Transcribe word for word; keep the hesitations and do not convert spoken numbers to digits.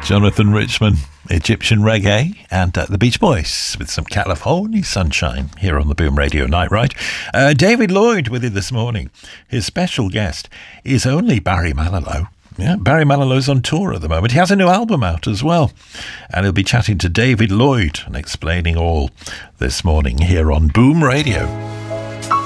Jonathan Richman, Egyptian reggae, and uh, the Beach Boys with some California Sunshine here on the Boom Radio Night Ride. Uh, David Lloyd with you this morning. His special guest is only Barry Manilow. Yeah, Barry Manilow's on tour at the moment. He has a new album out as well. And he'll be chatting to David Lloyd and explaining all this morning here on Boom Radio.